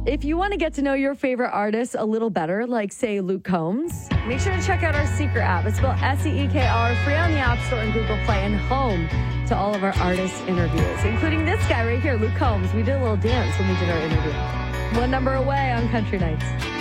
If you want to get to know your favorite artists a little better, like, say, Luke Combs, make sure to check out our secret app. It's spelled SEEKR, free on the App Store and Google Play, and home to all of our artist interviews, including this guy right here, Luke Combs. We did a little dance when we did our interview. One number away on Country Nights.